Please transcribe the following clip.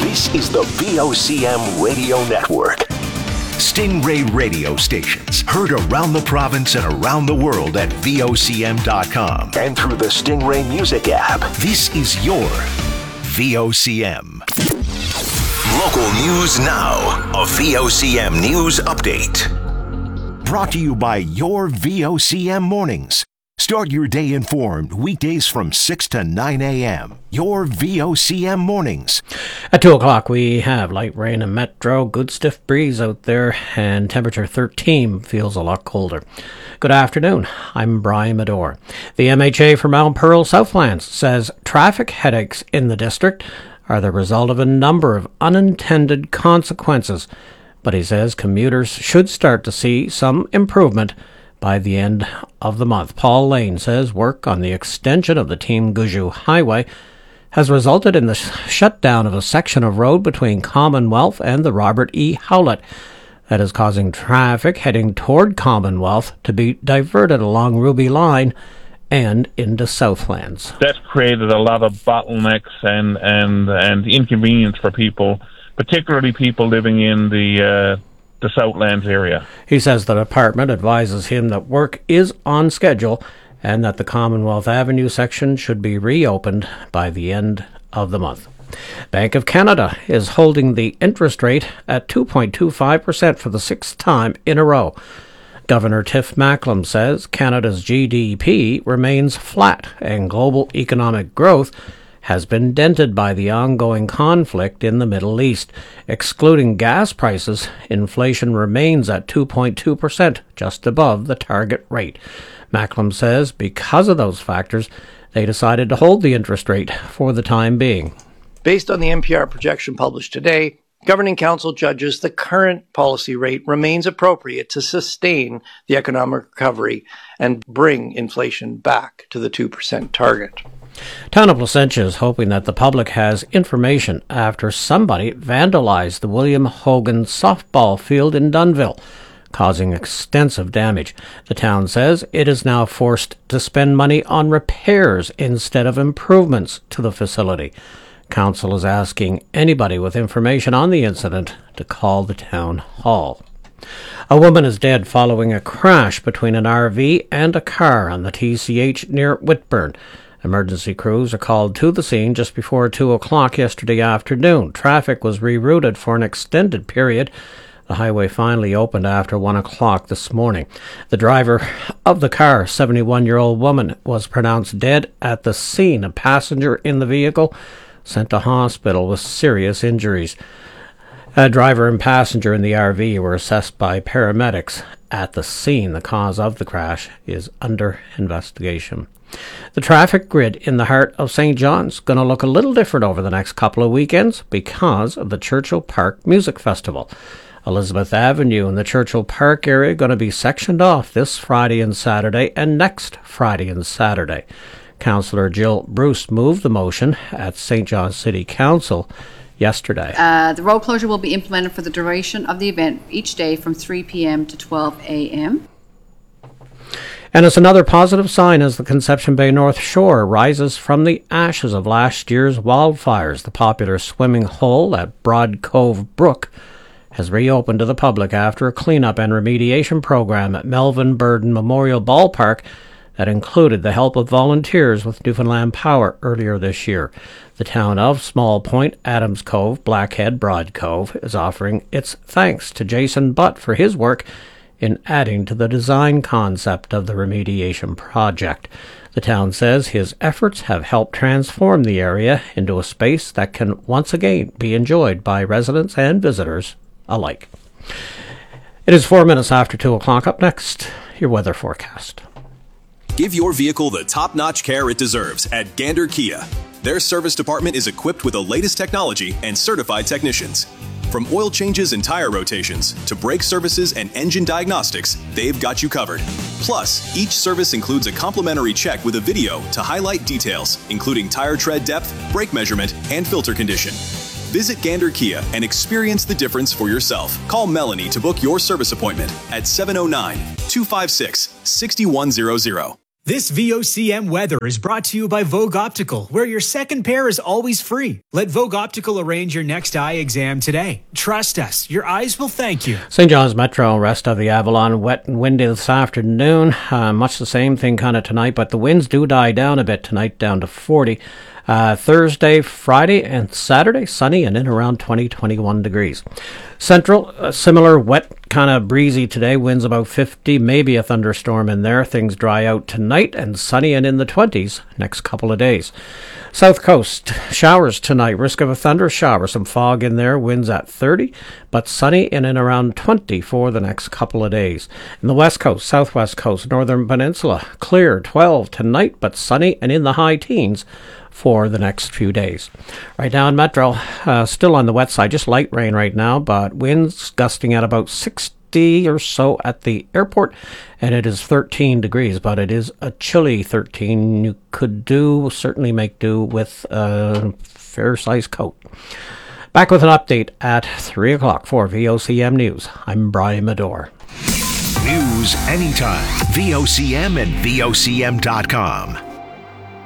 This is the VOCM Radio Network. Stingray radio stations heard around the province and around the world at VOCM.com and through the Stingray Music app. This is your VOCM. Local news now. A VOCM news update. Brought to you by your VOCM mornings. Start your day informed weekdays from 6 to 9 a.m. Your VOCM mornings. At 2 o'clock, we have light rain in Metro, good stiff breeze out there, and temperature 13 feels a lot colder. Good afternoon. I'm Brian Medore. The MHA for Mount Pearl Southlands says traffic headaches in the district are the result of a number of unintended consequences, but he says commuters should start to see some improvement by the end of the month. Paul Lane says work on the extension of the Team Guju Highway has resulted in the shutdown of a section of road between Commonwealth and the Robert E. Howlett that is causing traffic heading toward Commonwealth to be diverted along Ruby Line and into Southlands. That created a lot of bottlenecks and inconvenience for people, particularly people living in the Southlands area. He says the department advises him that work is on schedule and that the Commonwealth Avenue section should be reopened by the end of the month. Bank of Canada is holding the interest rate at 2.25% for the sixth time in a row. Governor Tiff Macklem says Canada's GDP remains flat and global economic growth has been dented by the ongoing conflict in the Middle East. Excluding gas prices, inflation remains at 2.2%, just above the target rate. Macklem says because of those factors, they decided to hold the interest rate for the time being. Based on the NPR projection published today, Governing Council judges the current policy rate remains appropriate to sustain the economic recovery and bring inflation back to the 2% target. Town of Placentia is hoping that the public has information after somebody vandalized the William Hogan softball field in Dunnville, causing extensive damage. The town says it is now forced to spend money on repairs instead of improvements to the facility. Council is asking anybody with information on the incident to call the town hall. A woman is dead following a crash between an RV and a car on the TCH near Whitburn. Emergency crews are called to the scene just before 2 o'clock yesterday afternoon. Traffic was rerouted for an extended period. The highway finally opened after 1 o'clock this morning. The driver of the car, 71-year-old woman, was pronounced dead at the scene. A passenger in the vehicle sent to hospital with serious injuries. A driver and passenger in the RV were assessed by paramedics at the scene. The cause of the crash is under investigation. The traffic grid in the heart of St. John's going to look a little different over the next couple of weekends because of the Churchill Park Music Festival. Elizabeth Avenue in the Churchill Park area going to be sectioned off this Friday and Saturday and next Friday and Saturday. Councillor Jill Bruce moved the motion at St. John's City Council yesterday. The road closure will be implemented for the duration of the event each day from 3 p.m. to 12 a.m. And it's another positive sign as the Conception Bay North Shore rises from the ashes of last year's wildfires. The popular swimming hole at Broad Cove Brook has reopened to the public after a cleanup and remediation program at Melvin Burden Memorial Ballpark that included the help of volunteers with Newfoundland Power earlier this year. The town of Small Point, Adams Cove, Blackhead, Broad Cove is offering its thanks to Jason Butt for his work in adding to the design concept of the remediation project. The town says his efforts have helped transform the area into a space that can once again be enjoyed by residents and visitors alike. It is 4 minutes after 2 o'clock. Up next, your weather forecast. Give your vehicle the top-notch care it deserves at Gander Kia. Their service department is equipped with the latest technology and certified technicians. From oil changes and tire rotations to brake services and engine diagnostics, they've got you covered. Plus, each service includes a complimentary check with a video to highlight details, including tire tread depth, brake measurement, and filter condition. Visit Gander Kia and experience the difference for yourself. Call Melanie to book your service appointment at 709-256-6100. This VOCM weather is brought to you by Vogue Optical, where your second pair is always free. Let Vogue Optical arrange your next eye exam today. Trust us, your eyes will thank you. St. John's Metro, rest of the Avalon, wet and windy this afternoon. Much the same thing kind of tonight, but the winds do die down a bit tonight, down to 40. Thursday, Friday, and Saturday, sunny and in around 21 degrees. Central, similar wet, kind of breezy today. Winds about 50, maybe a thunderstorm in there. Things dry out tonight and sunny and in the 20s next couple of days. South Coast, showers tonight. Risk of a thunder shower. Some fog in there. Winds at 30, but sunny and in around 20 for the next couple of days. In the West Coast, Southwest Coast, Northern Peninsula, clear 12 tonight, but sunny and in the high teens for the next few days. Right now in Metro, still on the wet side, just light rain right now, but winds gusting at about 60 or so at the airport, and it is 13 degrees, but it is a chilly 13. You could certainly make do with a fair-sized coat. Back with an update at 3 o'clock for VOCM News. I'm Brian Medore. News anytime. VOCM and VOCM.com.